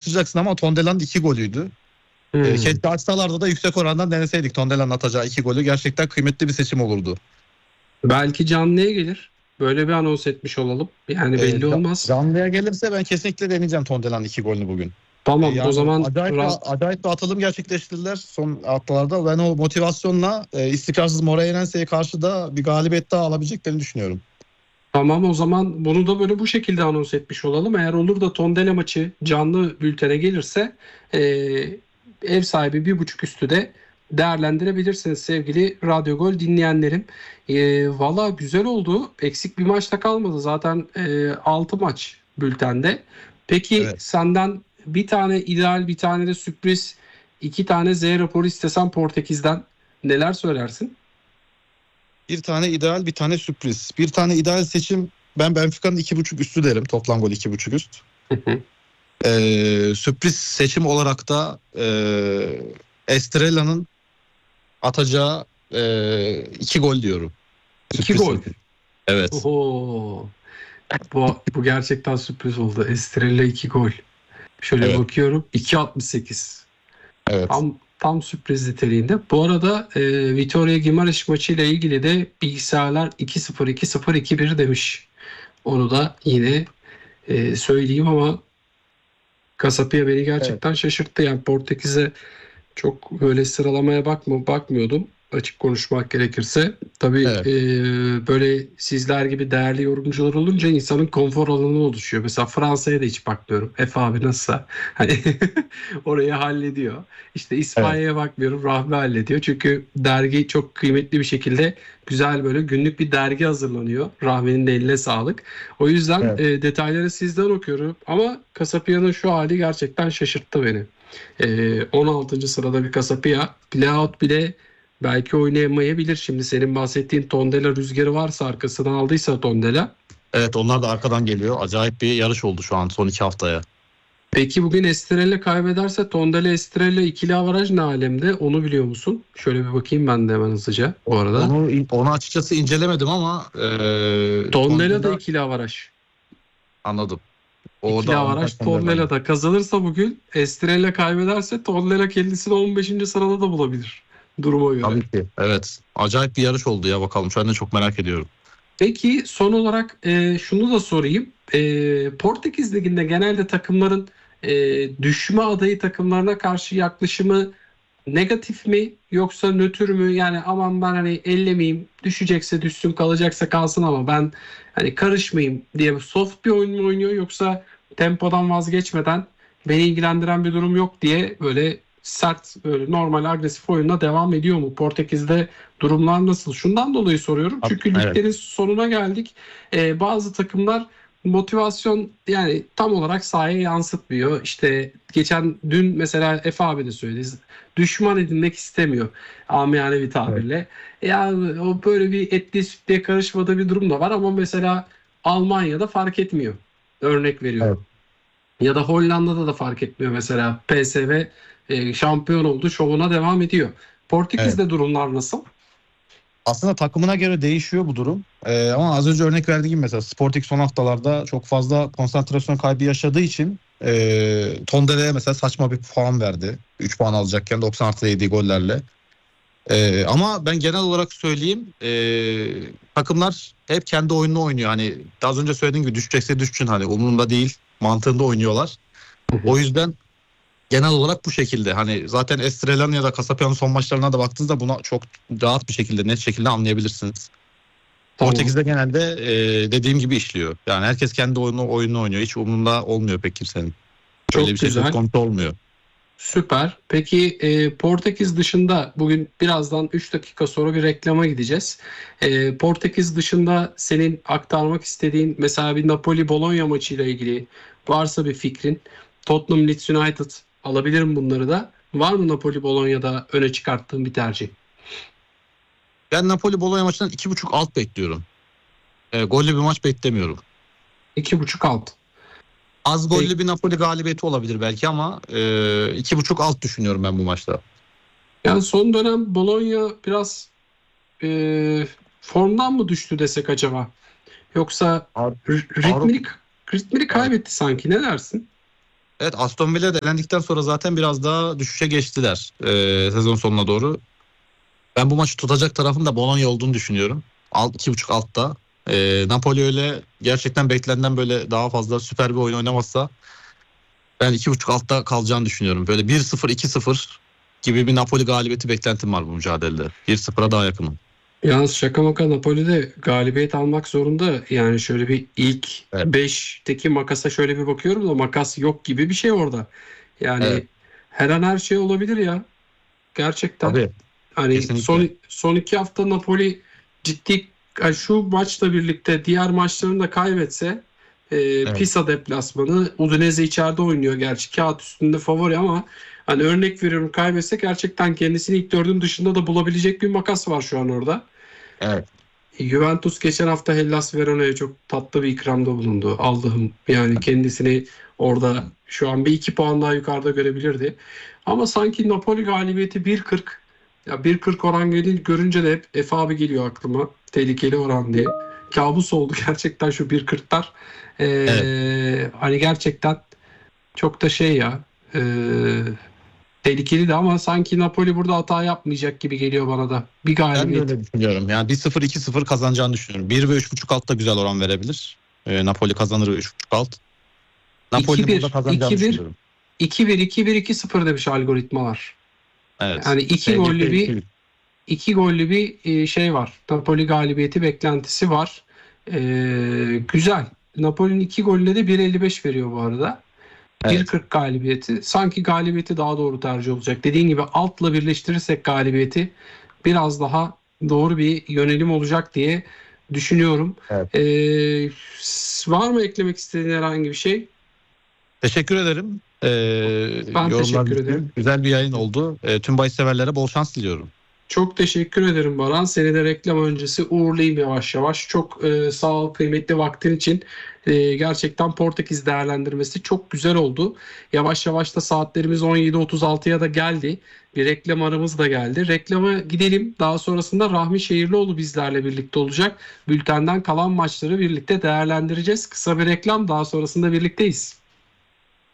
şaşıracaksın ama Tondela'nın 2 golüydü. Keşke açsalarda da yüksek orandan deneseydik Tondela'nın atacağı 2 golü. Gerçekten kıymetli bir seçim olurdu. Belki canlıya gelir. Böyle bir anons etmiş olalım. Yani belli olmaz. Canlıya gelirse ben kesinlikle deneyeceğim Tondela'nın 2 golünü bugün. Tamam Yani o zaman acayip bir atılım gerçekleştirdiler son haftalarda. Ben o motivasyonla istikrarsız Moreirense'ye karşı da bir galibiyet daha alabileceklerini düşünüyorum. tamam o zaman bunu da böyle bu şekilde anons etmiş olalım. Eğer olur da Tondela maçı canlı bültene gelirse ev sahibi 1.5 üstü de değerlendirebilirsiniz sevgili Radyo Gol dinleyenlerim. Valla güzel oldu. Eksik bir maçta kalmadı. Zaten 6 maç bültende. Peki Evet. senden bir tane ideal, bir tane de sürpriz, 2 tane Z raporu istesem Portekiz'den neler söylersin? Bir tane ideal, bir tane sürpriz. Bir tane ideal seçim, ben Benfica'nın 2.5 üstü derim. Toplam gol 2.5 üst. Sürpriz seçim olarak da Estrella'nın atacağı 2 gol diyorum. 2 gol. Sürpriz. Evet. Oho. Bu gerçekten sürpriz oldu. Estrella 2 gol. Şöyle Evet. bakıyorum. 2.68. Evet. Tam sürpriz niteliğinde. Bu arada Vitória Guimarães maçıyla ilgili de bilgisayarlar 2-0, 2-0, 2-1 demiş. Onu da yine söyleyeyim ama Casapia beni gerçekten şaşırttı. Yani Portekiz'e çok böyle sıralamaya bakmıyordum açık konuşmak gerekirse. Tabii Evet. böyle sizler gibi değerli yorumcular olunca insanın konfor alanı oluşuyor. Mesela Fransa'ya da hiç bakmıyorum. Efe abi nasılsa hani orayı hallediyor. İşte İspanya'ya bakmıyorum. Rahmi hallediyor. Çünkü dergi çok kıymetli bir şekilde güzel böyle günlük bir dergi hazırlanıyor. Rahmi'nin de eline sağlık. O yüzden detayları sizden okuyorum. Ama Casapia'nın şu hali gerçekten şaşırttı beni. 16. sırada bir Casapia. Playout bile belki oynayamayabilir. Şimdi senin bahsettiğin Tondela rüzgarı varsa arkasından aldıysa Tondela. Evet, onlar da arkadan geliyor. Acayip bir yarış oldu şu an son 2 haftaya. Peki bugün Estrella kaybederse Tondela Estrella ikili avaraj ne alemde? Onu biliyor musun? Şöyle bir bakayım ben de hemen hızlıca bu arada. Onu açıkçası incelemedim ama Tondela da ikili avaraj. Anladım. İkili avaraj Tondela da kazanırsa bugün, Estrella kaybederse Tondela kendisini 15. sırada da bulabilir duruma göre. Tabii ki. Evet. Acayip bir yarış oldu ya, bakalım. Şu anda çok merak ediyorum. Peki son olarak şunu da sorayım. Portekiz Ligi'nde genelde takımların düşme adayı takımlarına karşı yaklaşımı negatif mi yoksa nötr mü? Yani aman ben hani ellemeyeyim, düşecekse düşsün, kalacaksa kalsın ama ben hani karışmayayım diye soft bir oyun mu oynuyor, yoksa tempodan vazgeçmeden beni ilgilendiren bir durum yok diye böyle sert, böyle normal agresif oyunla devam ediyor mu? Portekiz'de durumlar nasıl? Şundan dolayı soruyorum. Çünkü liglerin sonuna geldik. Bazı takımlar motivasyon yani tam olarak sahaya yansıtmıyor. İşte dün mesela Efe abi de söyledi. Düşman edinmek istemiyor amiyane bir tabirle. Yani o böyle bir etli sütlüye karışmadığı bir durum da var ama mesela Almanya'da fark etmiyor. Örnek veriyorum. Ya da Hollanda'da da fark etmiyor mesela. PSV şampiyon oldu, şovuna devam ediyor. Portekiz'de durumlar nasıl? Aslında takımına göre değişiyor bu durum. Ama az önce örnek verdiğim gibi mesela Sporting son haftalarda çok fazla konsantrasyon kaybı yaşadığı için Tondela'ya mesela saçma bir puan verdi. 3 puan alacakken 90 artı yediği gollerle. Ama ben genel olarak söyleyeyim, takımlar hep kendi oyununu oynuyor. Hani az önce söylediğim gibi düşecekse düşsün, hani umurumda değil mantığında oynuyorlar. O yüzden genel olarak bu şekilde. Hani zaten Estrella'nın ya da Casapia'nın son maçlarına da baktığınızda buna çok rahat bir şekilde, net şekilde anlayabilirsiniz. Tamam. Portekiz'de genelde dediğim gibi işliyor. Yani herkes kendi oyununu oynuyor. Hiç umurunda olmuyor pek kimsenin. Çok Öyle bir şey söz güzel. konusu olmuyor. Süper. Peki Portekiz dışında bugün birazdan 3 dakika sonra bir reklama gideceğiz. Portekiz dışında senin aktarmak istediğin mesela bir Napoli-Bologna maçıyla ilgili varsa bir fikrin, Tottenham Leeds United, alabilirim bunları da. Var mı Napoli-Bologna'da öne çıkarttığın bir tercih? Ben Napoli Bologna maçından 2.5 alt bekliyorum. Gollü bir maç beklemiyorum. 2.5 alt. Az gollü bir Napoli galibiyeti olabilir belki ama 2.5 alt düşünüyorum ben bu maçta. Yani son dönem Bologna biraz formdan mı düştü desek acaba? Yoksa ritmini kaybetti sanki, ne dersin? Evet, Aston Villa elendikten sonra zaten biraz daha düşüşe geçtiler sezon sonuna doğru. Ben bu maçı tutacak tarafın da Bologna olduğunu düşünüyorum. 2.5 altta. Napoli öyle gerçekten beklenenden böyle daha fazla süper bir oyun oynamazsa ben 2.5 altta kalacağını düşünüyorum. Böyle 1-0 2-0 gibi bir Napoli galibiyeti beklentim var bu mücadelede. 1-0'a daha yakınım. Yalnız şaka maka Napoli'de galibiyet almak zorunda. Yani şöyle bir ilk Evet. 5'teki makasa şöyle bir bakıyorum da makas yok gibi bir şey orada. Evet. Yani her an her şey olabilir ya. Gerçekten. Tabii. Hani Kesinlikle. son 2 hafta Napoli ciddi, yani şu maçla birlikte diğer maçlarını da kaybetse Evet. Pisa deplasmanı, Udinese içeride oynuyor gerçi, kağıt üstünde favori ama hani örnek veriyorum, kaybetse gerçekten kendisini ilk dördün dışında da bulabilecek bir makas var şu an orada. Evet. Juventus geçen hafta Hellas Verona'ya çok tatlı bir ikramda bulundu. Allah'ım, yani kendisini orada şu an bir 2 puan daha yukarıda görebilirdi. Ama sanki Napoli galibiyeti 1.40, ya 1.40 oran görünce de hep Efe abi geliyor aklıma. Tehlikeli oran diye. Kabus oldu gerçekten şu 1.40'lar. Evet. Hani gerçekten çok da şey ya, tehlikeli de, ama sanki Napoli burada hata yapmayacak gibi geliyor bana da. Bir Ben de galibiyet. öyle düşünüyorum. Yani 1-0 2-0 kazanacağını düşünüyorum. 1 ve 3.5 altta güzel oran verebilir. Napoli kazanır ve 3.5 alt. Napoli'nin burada 2-1, kazanacağını 2-1, düşünüyorum. 2-1, 2-1, 2-0 demiş algoritmalar. Evet. Yani SGP 2. iki gollü bir şey var. Napoli galibiyeti beklentisi var. Güzel. Napoli'nin 2 golüne de 1.55 veriyor bu arada. Evet. 1.40 galibiyeti. Sanki galibiyeti daha doğru tercih olacak. Dediğin gibi altla birleştirirsek galibiyeti biraz daha doğru bir yönelim olacak diye düşünüyorum. Evet. Var mı eklemek istediğin herhangi bir şey? Teşekkür ederim. Ben Yorumlar teşekkür ederim. için güzel bir yayın oldu. Tüm bahis severlere bol şans diliyorum. Çok teşekkür ederim Baran. Seni de reklam öncesi uğurlayayım yavaş yavaş. Çok sağ ol kıymetli vaktin için. Gerçekten Portekiz değerlendirmesi çok güzel oldu. Yavaş yavaş da saatlerimiz 17.36'ya da geldi. Bir reklam aramız da geldi. Reklama gidelim. Daha sonrasında Rahmi Şehirlioğlu bizlerle birlikte olacak. Bültenden kalan maçları birlikte değerlendireceğiz. Kısa bir reklam, daha sonrasında birlikteyiz.